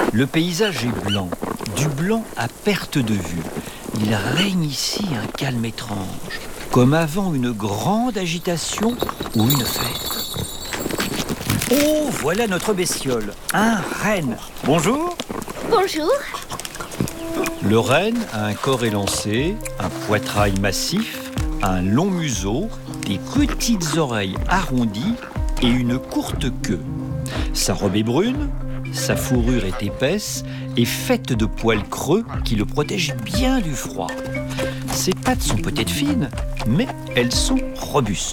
Le paysage est blanc, du blanc à perte de vue. Il règne ici un calme étrange, comme avant une grande agitation ou une fête. Oh, voilà notre bestiole, un renne. Bonjour. Bonjour. Le renne a un corps élancé, un poitrail massif, un long museau, des petites oreilles arrondies et une courte queue. Sa robe est brune, sa fourrure est épaisse et faite de poils creux qui le protègent bien du froid. Ses pattes sont peut-être fines, mais elles sont robustes.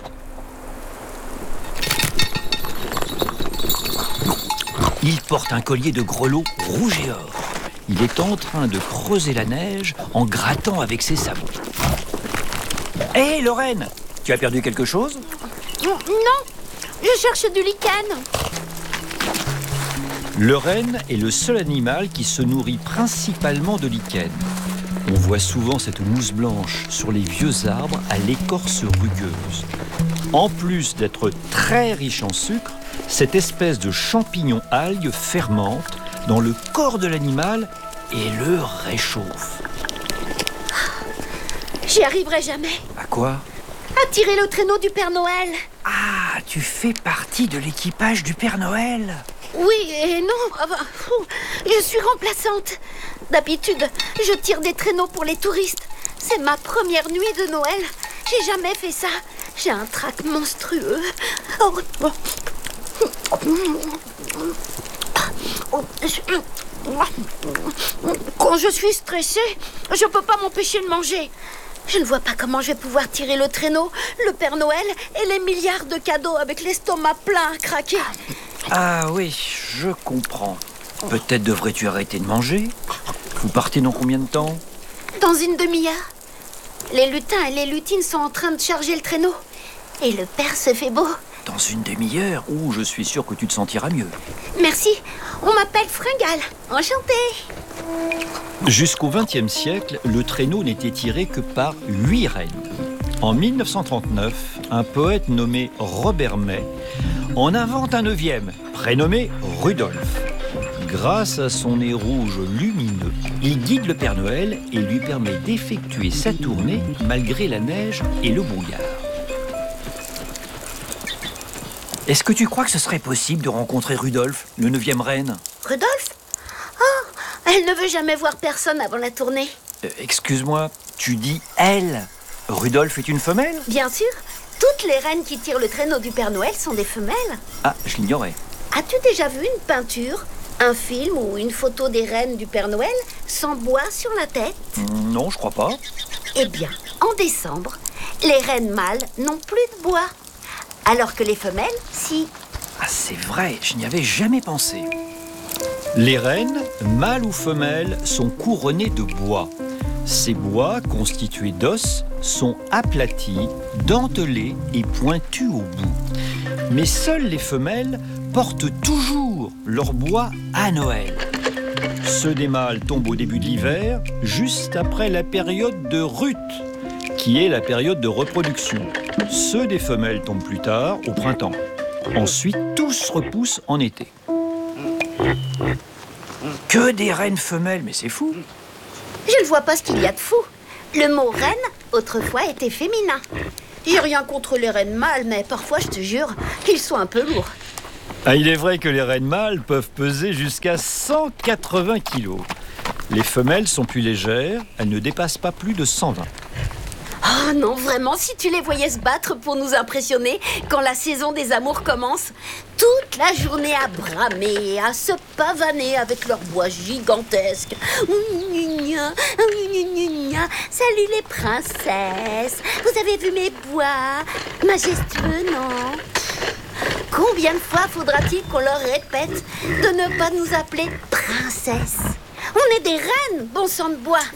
Il porte un collier de grelots rouge et or. Il est en train de creuser la neige en grattant avec ses sabots. Hé, Lorraine, tu as perdu quelque chose ? Non, je cherche du lichen. Le renne est le seul animal qui se nourrit principalement de lichen. On voit souvent cette mousse blanche sur les vieux arbres à l'écorce rugueuse. En plus d'être très riche en sucre, cette espèce de champignon algue fermente dans le corps de l'animal et le réchauffe. J'y arriverai jamais. À quoi ? À tirer le traîneau du Père Noël. Ah, tu fais partie de l'équipage du Père Noël ? Oui et non. Je suis remplaçante. D'habitude, je tire des traîneaux pour les touristes. C'est ma première nuit de Noël. J'ai jamais fait ça. J'ai un trac monstrueux. Quand je suis stressée, je peux pas m'empêcher de manger. Je ne vois pas comment je vais pouvoir tirer le traîneau, le Père Noël et les milliards de cadeaux avec l'estomac plein à craquer. Ah oui, je comprends. Peut-être devrais-tu arrêter de manger ? Vous partez dans combien de temps ? Dans une demi-heure. Les lutins et les lutines sont en train de charger le traîneau. Et le père se fait beau. Dans une demi-heure ? Ouh, je suis sûr que tu te sentiras mieux. Merci, on m'appelle Fringale. Enchantée. Jusqu'au XXe siècle, le traîneau n'était tiré que par 8 rennes. En 1939, un poète nommé Robert May en invente un 9e, prénommé Rudolf. Grâce à son nez rouge lumineux, il guide le Père Noël et lui permet d'effectuer sa tournée malgré la neige et le brouillard. Est-ce que tu crois que ce serait possible de rencontrer Rudolf, le 9e reine ? Rudolf ? Oh, elle ne veut jamais voir personne avant la tournée. Excuse-moi, tu dis « elle ». Rudolf est une femelle ? Bien sûr, toutes les reines qui tirent le traîneau du Père Noël sont des femelles. Ah, je l'ignorais. As-tu déjà vu une peinture, un film ou une photo des reines du Père Noël sans bois sur la tête ? Non, je crois pas. Eh bien, en décembre, les reines mâles n'ont plus de bois. Alors que les femelles, si. Ah, c'est vrai, je n'y avais jamais pensé. Les reines, mâles ou femelles, sont couronnées de bois. Ces bois, constitués d'os, sont aplatis, dentelés et pointus au bout. Mais seules les femelles portent toujours leur bois à Noël. Ceux des mâles tombent au début de l'hiver, juste après la période de rut, qui est la période de reproduction. Ceux des femelles tombent plus tard, au printemps. Ensuite, tous repoussent en été. Que des reines femelles, mais c'est fou. Je ne vois pas ce qu'il y a de fou. Le mot reine, autrefois, était féminin. J'ai rien contre les reines mâles, mais parfois, je te jure, ils sont un peu lourds. Ah, il est vrai que les reines mâles peuvent peser jusqu'à 180 kilos. Les femelles sont plus légères, elles ne dépassent pas plus de 120. Oh non, vraiment, si tu les voyais se battre pour nous impressionner quand la saison des amours commence, toute la journée à bramer, à se pavaner avec leurs bois gigantesques. Salut les princesses, vous avez vu mes bois majestueux, non ? Combien de fois faudra-t-il qu'on leur répète de ne pas nous appeler princesses ? On est des reines, bon sang de bois.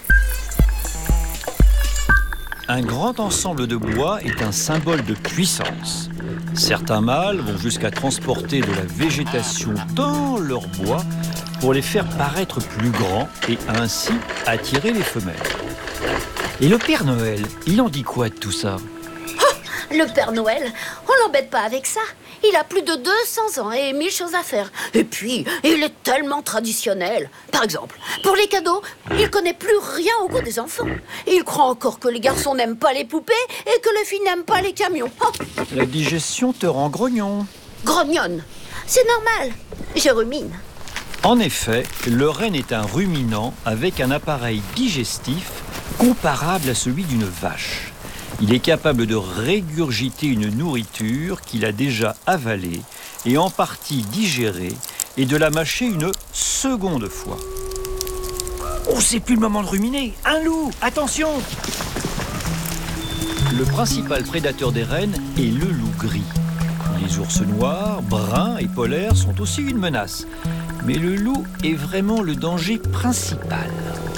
Un grand ensemble de bois est un symbole de puissance. Certains mâles vont jusqu'à transporter de la végétation dans leurs bois pour les faire paraître plus grands et ainsi attirer les femelles. Et le Père Noël, il en dit quoi de tout ça ? Le Père Noël, on l'embête pas avec ça. Il a plus de 200 ans et 1000 choses à faire. Et puis, il est tellement traditionnel. Par exemple, pour les cadeaux, il connaît plus rien au goût des enfants. Il croit encore que les garçons n'aiment pas les poupées et que les filles n'aiment pas les camions. Oh, La digestion te rend grognon. grognonne. C'est normal. Je rumine. En effet, le renne est un ruminant avec un appareil digestif comparable à celui d'une vache. Il est capable de régurgiter une nourriture qu'il a déjà avalée et en partie digérée et de la mâcher une seconde fois. Oh, c'est plus le moment de ruminer. Un loup, attention! Le principal prédateur des rennes est le loup gris. Les ours noirs, bruns et polaires sont aussi une menace. Mais le loup est vraiment le danger principal.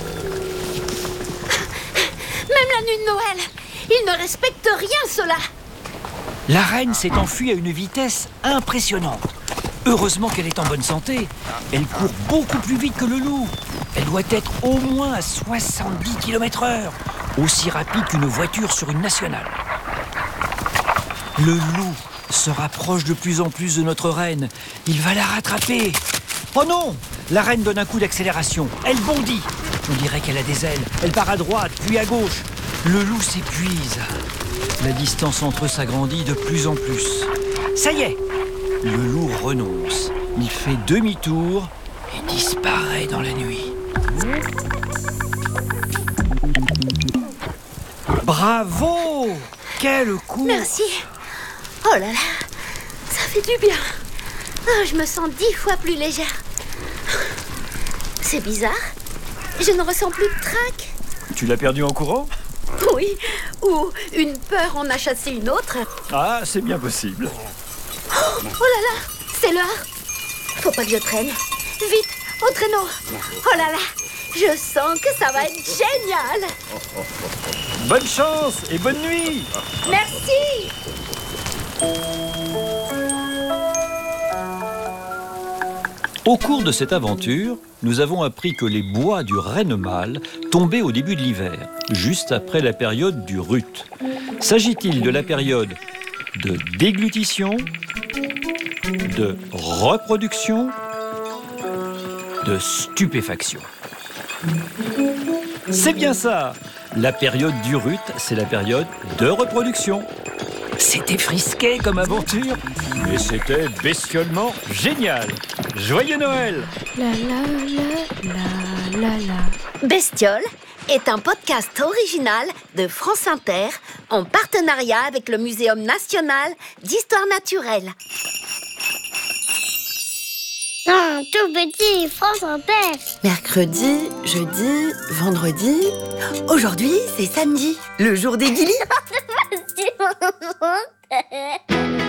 Même la nuit de Noël, il ne respecte rien, cela. La reine s'est enfuie à une vitesse impressionnante. Heureusement qu'elle est en bonne santé. Elle court beaucoup plus vite que le loup. Elle doit être au moins à 70 km/h, aussi rapide qu'une voiture sur une nationale. Le loup se rapproche de plus en plus de notre reine. Il va la rattraper. Oh non! La reine donne un coup d'accélération. Elle bondit. On dirait qu'elle a des ailes. Elle part à droite, puis à gauche. Le loup s'épuise. La distance entre eux s'agrandit de plus en plus. Ça y est! Le loup renonce. Il fait demi-tour et disparaît dans la nuit. Bravo! Quel coup! Merci. Oh là là, ça fait du bien. Oh, je me sens 10 fois plus légère. C'est bizarre. Je ne ressens plus de trac. Tu l'as perdu en courant? Oui, ou une peur en a chassé une autre. Ah, c'est bien possible. Oh là là, c'est l'heure. Faut pas que je traîne. Vite, au traîneau. Oh là là, je sens que ça va être génial. Bonne chance et bonne nuit! Merci. Au cours de cette aventure, nous avons appris que les bois du renne mâle tombaient au début de l'hiver, juste après la période du rut. S'agit-il de la période de déglutition, de reproduction, de stupéfaction? C'est bien ça! La période du rut, c'est la période de reproduction. C'était frisqué comme aventure, mais c'était bestiolement génial. Joyeux Noël! La la la la la la. Bestiole est un podcast original de France Inter en partenariat avec le Muséum national d'histoire naturelle. Un tout petit France Inter. Mercredi, jeudi, vendredi. Aujourd'hui, c'est samedi, le jour des guilis.